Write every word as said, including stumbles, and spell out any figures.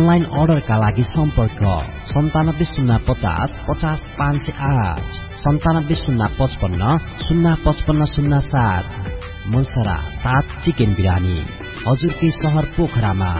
Online अर्डरका लागि सम्पर्क सन्तानब्बे शून्य पचास पचास पाँच सय आठ सन्तानब्बे शून्य पचपन्न शून्य पचपन्न शून्य सात। मनसरा तात चिकन बिरानी हजुरकै सहर पोखरामा।